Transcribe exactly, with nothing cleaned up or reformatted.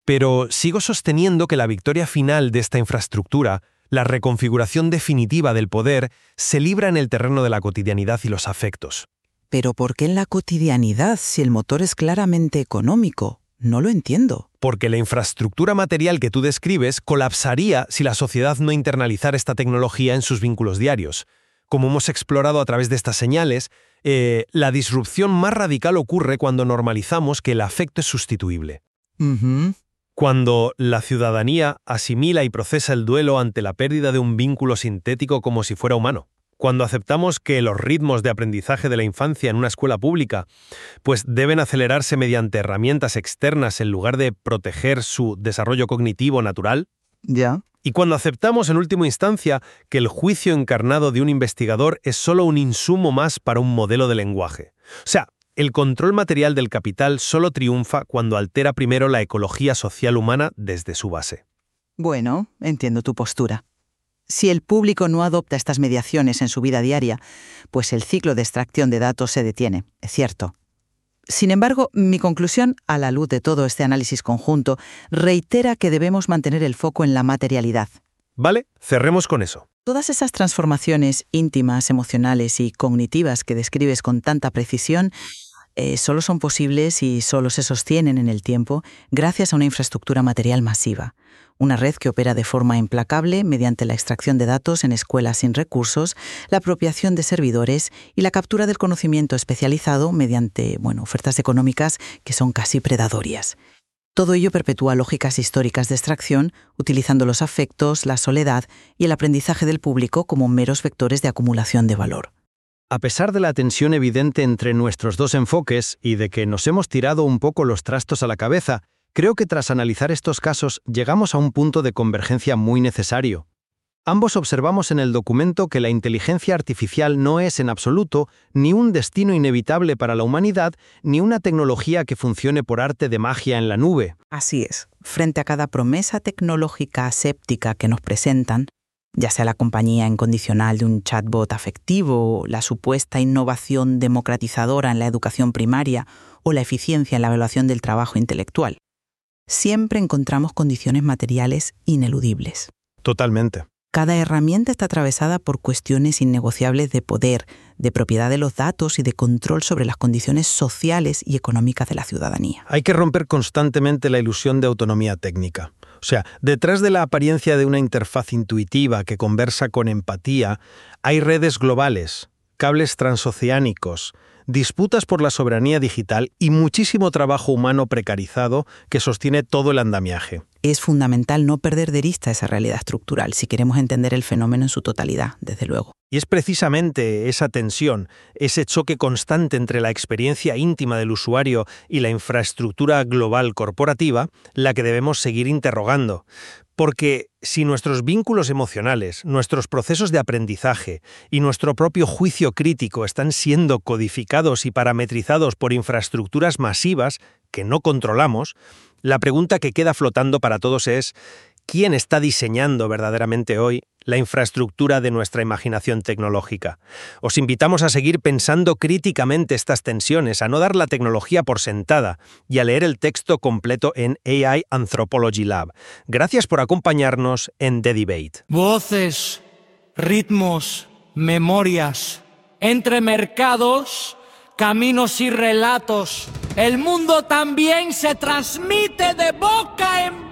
Pero sigo sosteniendo que la victoria final de esta infraestructura, la reconfiguración definitiva del poder, se libra en el terreno de la cotidianidad y los afectos. ¿Pero por qué en la cotidianidad si el motor es claramente económico? No lo entiendo. Porque la infraestructura material que tú describes colapsaría si la sociedad no internalizara esta tecnología en sus vínculos diarios. Como hemos explorado a través de estas señales, eh, la disrupción más radical ocurre cuando normalizamos que el afecto es sustituible. Uh-huh. Cuando la ciudadanía asimila y procesa el duelo ante la pérdida de un vínculo sintético como si fuera humano. Cuando aceptamos que los ritmos de aprendizaje de la infancia en una escuela pública pues deben acelerarse mediante herramientas externas en lugar de proteger su desarrollo cognitivo natural. Ya. Y cuando aceptamos en última instancia que el juicio encarnado de un investigador es solo un insumo más para un modelo de lenguaje. O sea, el control material del capital solo triunfa cuando altera primero la ecología social humana desde su base. Bueno, entiendo tu postura. Si el público no adopta estas mediaciones en su vida diaria, pues el ciclo de extracción de datos se detiene, es cierto. Sin embargo, mi conclusión, a la luz de todo este análisis conjunto, reitera que debemos mantener el foco en la materialidad. Vale, cerremos con eso. Todas esas transformaciones íntimas, emocionales y cognitivas que describes con tanta precisión eh, solo son posibles y solo se sostienen en el tiempo gracias a una infraestructura material masiva. Una red que opera de forma implacable mediante la extracción de datos en escuelas sin recursos, la apropiación de servidores y la captura del conocimiento especializado mediante, bueno, ofertas económicas que son casi predatorias. Todo ello perpetúa lógicas históricas de extracción, utilizando los afectos, la soledad y el aprendizaje del público como meros vectores de acumulación de valor. A pesar de la tensión evidente entre nuestros dos enfoques y de que nos hemos tirado un poco los trastos a la cabeza, creo que tras analizar estos casos llegamos a un punto de convergencia muy necesario. Ambos observamos en el documento que la inteligencia artificial no es en absoluto ni un destino inevitable para la humanidad, ni una tecnología que funcione por arte de magia en la nube. Así es. Frente a cada promesa tecnológica aséptica que nos presentan, ya sea la compañía incondicional de un chatbot afectivo, la supuesta innovación democratizadora en la educación primaria o la eficiencia en la evaluación del trabajo intelectual, siempre encontramos condiciones materiales ineludibles. Totalmente. Cada herramienta está atravesada por cuestiones innegociables de poder, de propiedad de los datos y de control sobre las condiciones sociales y económicas de la ciudadanía. Hay que romper constantemente la ilusión de autonomía técnica. O sea, detrás de la apariencia de una interfaz intuitiva que conversa con empatía, hay redes globales, cables transoceánicos, disputas por la soberanía digital y muchísimo trabajo humano precarizado que sostiene todo el andamiaje. Es fundamental no perder de vista esa realidad estructural si queremos entender el fenómeno en su totalidad, desde luego. Y es precisamente esa tensión, ese choque constante entre la experiencia íntima del usuario y la infraestructura global corporativa, la que debemos seguir interrogando. Porque si nuestros vínculos emocionales, nuestros procesos de aprendizaje y nuestro propio juicio crítico están siendo codificados y parametrizados por infraestructuras masivas que no controlamos, la pregunta que queda flotando para todos es ¿quién está diseñando verdaderamente hoy la infraestructura de nuestra imaginación tecnológica? Os invitamos a seguir pensando críticamente estas tensiones, a no dar la tecnología por sentada y a leer el texto completo en A I Anthropology Lab. Gracias por acompañarnos en The Debate. Voces, ritmos, memorias, entre mercados, caminos y relatos. El mundo también se transmite de boca en boca.